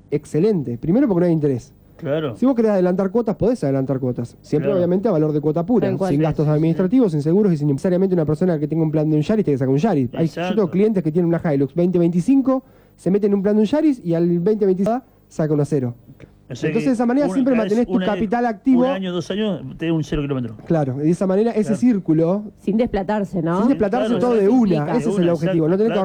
excelente. Primero porque no hay interés. Claro. Si vos querés adelantar cuotas, podés adelantar cuotas. Siempre, Claro. obviamente, a valor de cuota pura. Tal cual. Sin gastos administrativos, sin seguros y sin necesariamente una persona que tenga un plan de un Yaris tiene que sacar un Yaris. Yo Exacto. tengo clientes que tienen una Hilux 2025, se meten en un plan de un Yaris y al 2025 saca una cero. O sea Entonces, que de esa manera siempre cada mantenés vez tu capital activo. Un año, 2 años, tenés un 0 kilómetro. Claro, y de esa manera ese Claro. círculo, Sin desplatarse, ¿no? sin desplatarse Claro, todo de eso una, implica. ese es De el una, objetivo. No exacto, tenés que